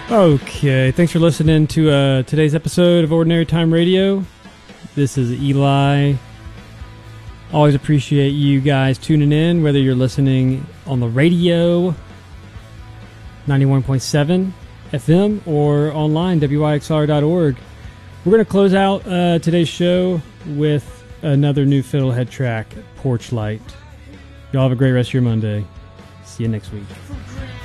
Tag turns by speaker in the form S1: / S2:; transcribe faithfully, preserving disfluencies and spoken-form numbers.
S1: Okay, thanks for listening to uh, today's episode of Ordinary Time Radio. This is Eli. Always appreciate you guys tuning in, whether you're listening on the radio, ninety-one point seven F M, or online, W I X R dot org. We're going to close out uh, today's show with another new Fiddlehead track, Porch Light. Y'all have a great rest of your Monday. See you next week.